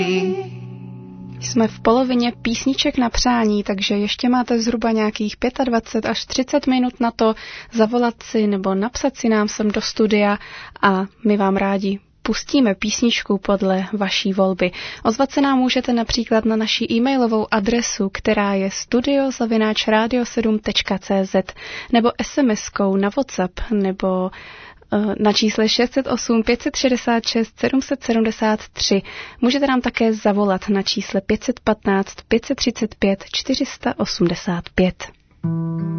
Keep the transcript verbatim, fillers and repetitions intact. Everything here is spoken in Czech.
Jsme v polovině písniček na přání, takže ještě máte zhruba nějakých dvacet pět až třicet minut na to zavolat si nebo napsat si nám sem do studia a my vám rádi pustíme písničku podle vaší volby. Ozvat se nám můžete například na naši e-mailovou adresu, která je studio zavináč radio sedm tečka cé zet nebo es em eskou na WhatsApp nebo na čísle šest set osm pět set šedesát šest sedm set sedmdesát tři. Můžete nám také zavolat na čísle pět set patnáct pět set třicet pět čtyři sta osmdesát pět.